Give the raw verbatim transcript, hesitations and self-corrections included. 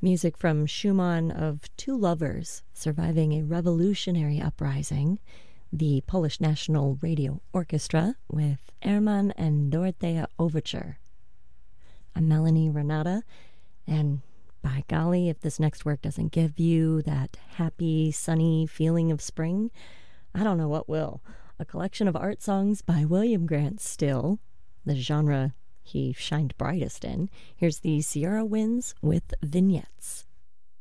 Music from Schumann of two lovers surviving a revolutionary uprising, the Polish National Radio Orchestra with Hermann and Dorothea Overture. I'm Melanie Renata, and by golly, if this next work doesn't give you that happy, sunny feeling of spring, I don't know what will. A collection of art songs by William Grant Still, the genre he shined brightest in. Here's the Sierra Winds with Vignettes.